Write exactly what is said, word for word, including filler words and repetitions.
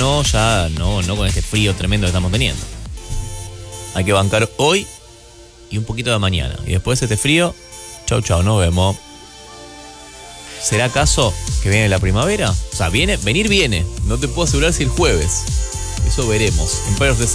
no, ya no, no con este frío tremendo que estamos teniendo. Hay que bancar hoy y un poquito de mañana. Y después de este frío, chau chau, nos vemos. ¿Será acaso que viene la primavera? O sea, viene, venir viene. No te puedo asegurar si el jueves. Eso veremos. Empire of the Sun